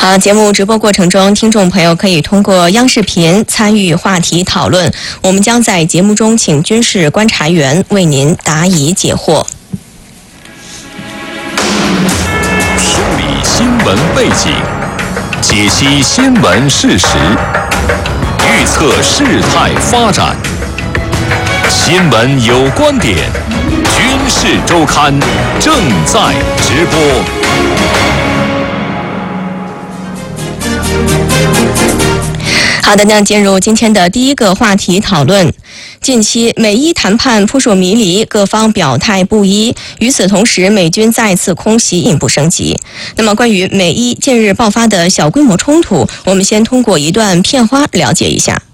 好，节目直播过程中，听众朋友可以通过央视频参与话题讨论。我们将在节目中请军事观察员为您答疑解惑。 梳理新闻背景，解析新闻事实，预测事态发展。新闻有观点，军事周刊正在直播。 好的，那进入今天的第一个话题讨论。近期美伊谈判扑朔迷离，各方表态不一。与此同时，美军再次空袭引步升级。那么，关于美伊近日爆发的小规模冲突，我们先通过一段片花了解一下。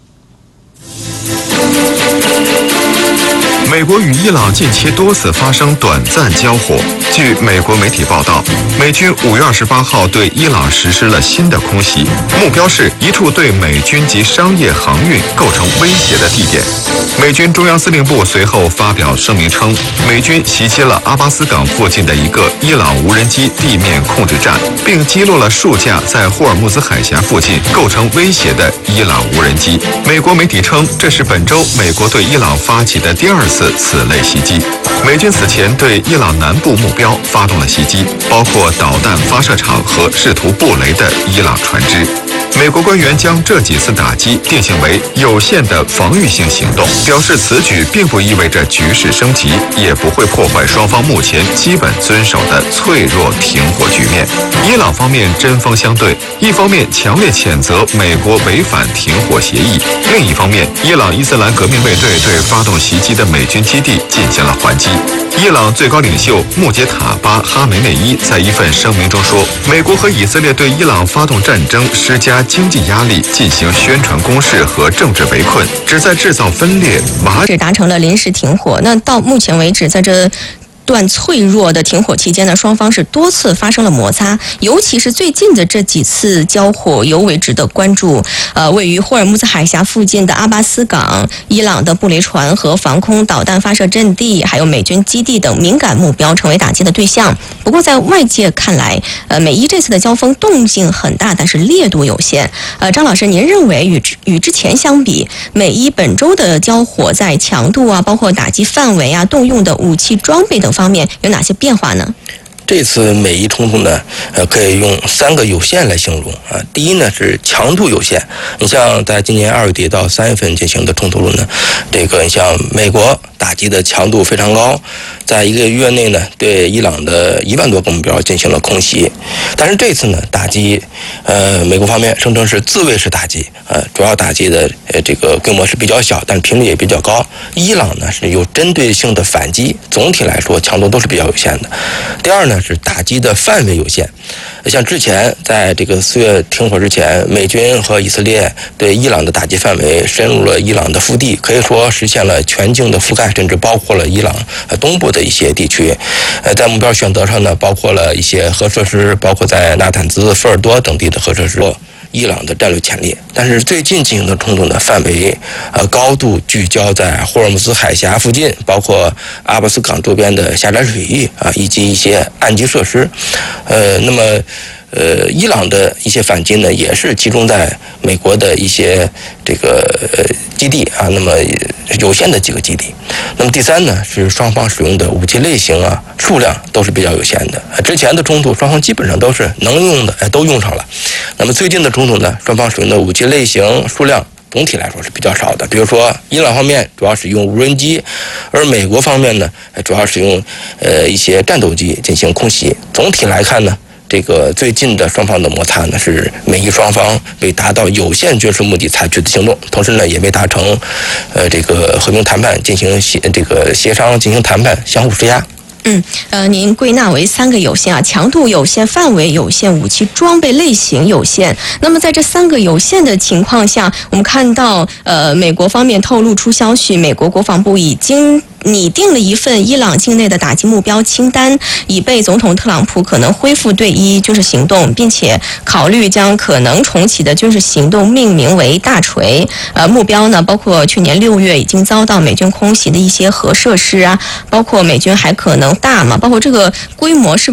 美国与伊朗近期多次发生短暂交火。据美国媒体报道，美军5月28号对伊朗实施了新的空袭，目标是一处对美军及商业航运构成威胁的地点。美军中央司令部随后发表声明称，美军袭击了阿巴斯港附近的一个伊朗无人机地面控制站，并击落了数架在霍尔木兹海峡附近构成威胁的伊朗无人机。美国媒体称，这是本周美国对伊朗发起的第2次此类袭击。美军此前对伊朗南部目标发动了袭击，包括导弹发射场和试图布雷的伊朗船只。美国官员将这几次打击定性为有限的防御性行动，表示此举并不意味着局势升级，也不会破坏双方目前基本遵守的脆弱停火局面。伊朗方面针锋相对，一方面强烈谴责美国违反停火协议，另一方面，伊朗伊斯兰革命卫队对发动袭击的美军基地进行了还击。伊朗最高领袖穆杰塔巴·哈梅内伊在一份声明中说，美国和以色列对伊朗发动战争施加经济压力，进行宣传攻势和政治围困，旨在制造分裂。 只达成了临时停火。那到目前为止，在这段脆弱的停火期间呢，双方是多次发生了摩擦，尤其是最近的这几次交火尤为值得关注。位于霍尔木兹海峡附近的阿巴斯港、伊朗的布雷船和防空导弹发射阵地，还有美军基地等敏感目标成为打击的对象。不过在外界看来，美伊这次的交锋动静很大，但是烈度有限。张老师，您认为与之前相比，美伊本周的交火在强度啊，包括打击范围啊、动用的武器装备等方面有哪些变化呢？ 这次美伊冲突呢，可以用3个有限来形容啊。第一呢是强度有限，你像在今年2月底到3月份进行的冲突中呢，你像美国打击的强度非常高，在1个月内呢对伊朗的1万多个目标进行了空袭。但是这次呢打击，美国方面声称是自卫式打击，主要打击的这个规模是比较小，但是频率也比较高。伊朗呢是有针对性的反击，总体来说强度都是比较有限的。第二呢是打击的范围有限，像之前在这个4月停火之前，美军和以色列对伊朗的打击范围深入了伊朗的腹地，可以说实现了全境的覆盖，甚至包括了伊朗东部的一些地区。在目标选择上呢，包括了一些核设施，包括在纳坦兹、福尔多等地的核设施。伊朗的战略潜力，但是最近进行的冲突呢，范围高度聚焦在霍尔木兹海峡附近，包括阿巴斯港周边的狭窄水域以及一些岸基设施。那么伊朗的一些反击呢，也是集中在美国的一些这个基地啊，那么有限的几个基地。那么第三呢，是双方使用的武器类型啊、数量都是比较有限的。之前的冲突，双方基本上都是能用的都用上了。那么最近的冲突呢，双方使用的武器类型、数量总体来说是比较少的。比如说，伊朗方面主要使用无人机，而美国方面呢，主要使用一些战斗机进行空袭。总体来看呢，这个最近的双方的摩擦呢，是美伊双方为达到有限军事目的采取的行动，同时呢，也未达成这个和平谈判进行协商进行谈判，相互施压。 您归纳为3个有限啊，强度有限、范围有限、武器装备类型有限。那么在这3个有限的情况下，我们看到美国方面透露出消息，美国国防部已经拟定了一份伊朗境内的打击目标清单，以备总统特朗普可能恢复对伊军事行动，并且考虑将可能重启的军事行动命名为大锤。目标呢包括去年6月已经遭到美军空袭的一些核设施啊，包括美军还可能包括这个规模是